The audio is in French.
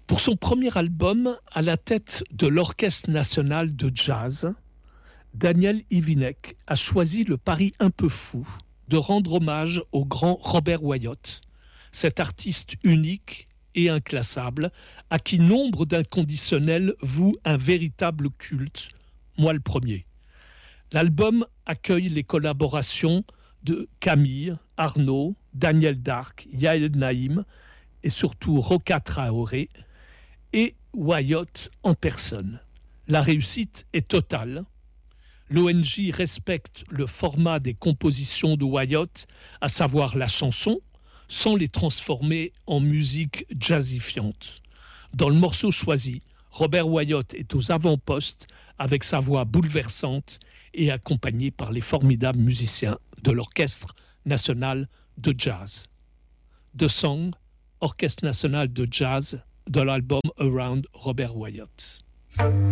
Pour son premier album, à la tête de l'Orchestre national de jazz, Daniel Ivinek a choisi le pari un peu fou de rendre hommage au grand Robert Wyatt, cet artiste unique et inclassable, à qui nombre d'inconditionnels vouent un véritable culte, moi le premier. L'album accueille les collaborations de Camille, Arnaud, Daniel Dark, Yael Naïm et surtout Roca Traoré et Wyatt en personne. La réussite est totale. L'ONJ respecte le format des compositions de Wyatt, à savoir la chanson, sans les transformer en musique jazzifiante. Dans le morceau choisi, Robert Wyatt est aux avant-postes avec sa voix bouleversante et accompagné par les formidables musiciens de l'Orchestre national de jazz. The Song, Orchestre national de jazz, de l'album Around Robert Wyatt.